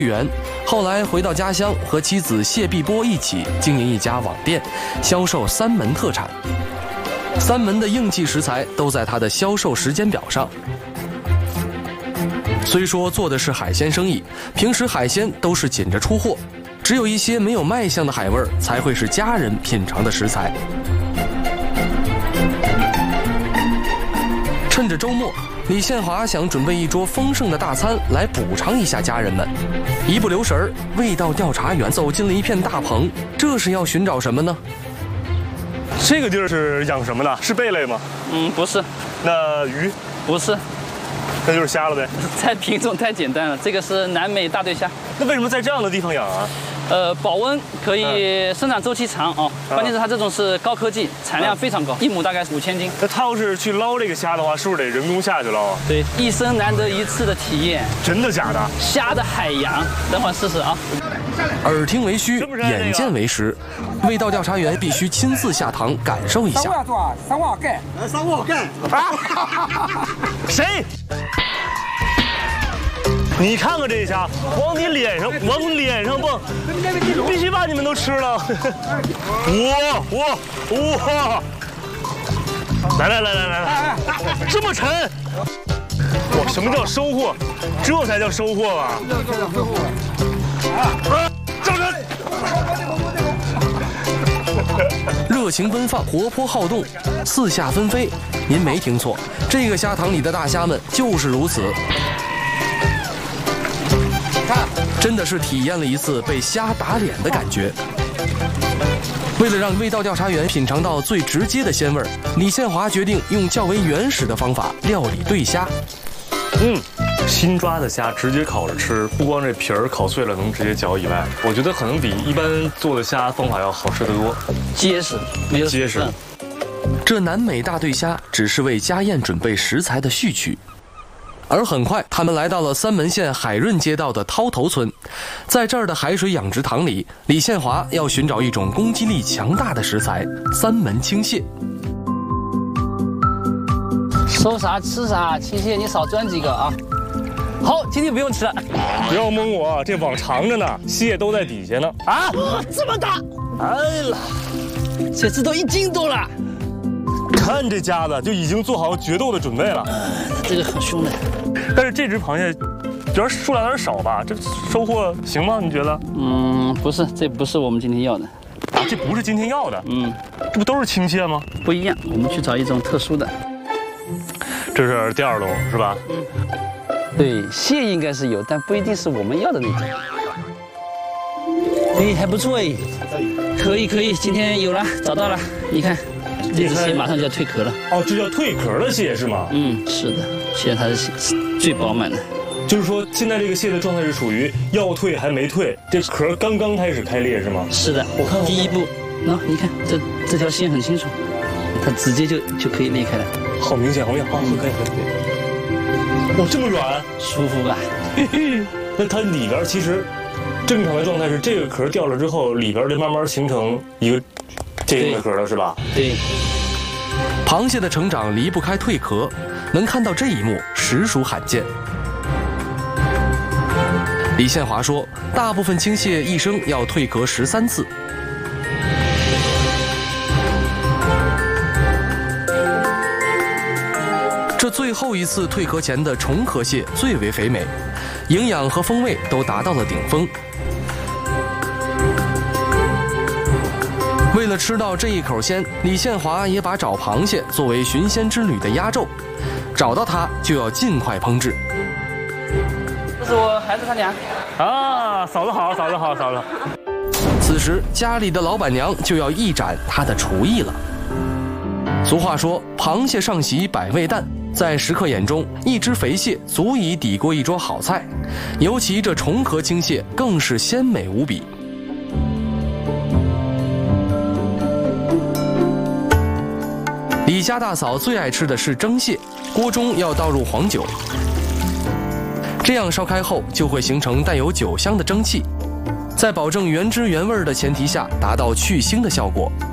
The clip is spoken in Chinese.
元，后来回到家乡，和妻子谢碧波一起经营一家网店，销售三门特产。三门的硬气食材都在他的销售时间表上。虽说做的是海鲜生意，平时海鲜都是紧着出货，只有一些没有卖相的海味儿才会是家人品尝的食材。趁着周末，李宪华想准备一桌丰盛的大餐来补偿一下家人们。一不留神儿，味道调查员走进了一片大棚，这是要寻找什么呢？ 这个地儿是养什么的？是贝类吗？ 不是。 那鱼？ 不是。 那就是虾了呗。 菜品种太简单了，这个是南美大对虾。 那为什么在这样的地方养啊？ 保温可以生长周期长哦，关键是它这种是高科技，产量非常高，一亩大概5000斤。 那他要是去捞这个虾的话，是不是得人工下去捞啊？ 对，一生难得一次的体验。 真的假的？ 虾的海洋，等会儿试试啊。 耳听为虚，眼见为实，味道调查员必须亲自下塘感受一下。 三瓦盖， 谁？你看看这虾，往你脸上蹦，必须把你们都吃了。哇！来，这么沉！哇，什么叫收获？这才叫收获吧！招人！ 热情奔放，活泼好动，四下纷飞。您没听错，这个虾塘里的大虾们就是如此。真的是体验了一次被虾打脸的感觉。为了让味道调查员品尝到最直接的鲜味，李宪华决定用较为原始的方法料理对虾。 新抓的虾直接烤着吃，不光这皮儿烤碎了能直接嚼以外，我觉得可能比一般做的虾方法要好吃得多， 结实，没有结实。 这南美大对虾只是为家宴准备食材的序曲。而很快，他们来到了三门县海润街道的涛头村，在这儿的海水养殖塘里，李宪华要寻找一种攻击力强大的食材——三门青蟹。 收啥吃啥，青蟹你少钻几个啊！好，今天不用吃了。 不要蒙我，这网长着呢，蟹都在底下呢。 啊，这么大！哎呀，这只都1斤多了。 看这家子就已经做好决斗的准备了。 这个很凶的。 但是这只螃蟹，主要数量有点少吧？这收获行吗？你觉得？ 不是，这不是我们今天要的。 啊，这不是今天要的。这不都是青蟹吗？ 不一样，我们去找一种特殊的。 这是第2笼是吧？ 对，蟹应该是有，但不一定是我们要的那种。哎，还不错哎，可以，今天有了，找到了，你看。这只蟹马上就要蜕壳了。 哦，这叫蜕壳的蟹是吗？ 是的，现在它是最饱满的。 就是说，现在这个蟹的状态是属于要蜕还没蜕，这壳刚刚开始开裂是吗？ 是的，我看第一步，你看这条线很清楚，它直接就可以裂开了。 好明显，好明显，可以。哇，这么软， 舒服吧？ 那它里边其实正常的状态是这个壳掉了之后，里边就慢慢形成一个坚硬的壳了，是吧？ 对。 螃蟹的成长离不开蜕壳，能看到这一幕实属罕见。李宪华说，大部分青蟹一生要蜕壳13次。这最后一次蜕壳前的重壳蟹最为肥美，营养和风味都达到了顶峰。为了吃到这一口鲜，李宪华也把找螃蟹作为寻鲜之旅的压轴，找到它就要尽快烹制。 这是我孩子他娘。 啊，嫂子好。 此时家里的老板娘就要一展她的厨艺了。俗话说，螃蟹上席百味淡，在食客眼中，一只肥蟹足以抵过一桌好菜，尤其这重壳青蟹更是鲜美无比。李家大嫂最爱吃的是蒸蟹，锅中要倒入黄酒，这样烧开后就会形成带有酒香的蒸汽，在保证原汁原味的前提下，达到去腥的效果。